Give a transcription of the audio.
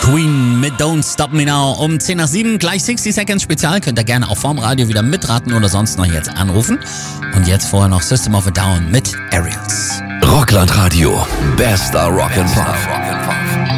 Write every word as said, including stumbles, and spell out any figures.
Queen mit Don't Stop Me Now um zehn nach sieben, gleich sixty Seconds Spezial. Könnt ihr gerne auch vorm Radio wieder mitraten oder sonst noch jetzt anrufen. Und jetzt vorher noch System of a Down mit Aerials. Rockland Radio, bester Rock'n'Pop.